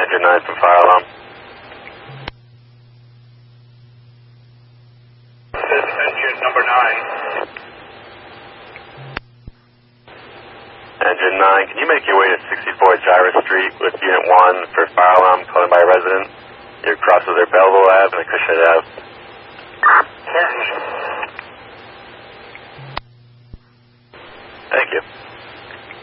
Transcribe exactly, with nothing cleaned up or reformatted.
Engine nine from fire alarm. This is engine number nine. Engine nine, can you make your way to sixty-four Gyra Street with Unit one for fire alarm calling by a resident? Your crosses are Belleville Ave and Acushnet Ave. Certainly.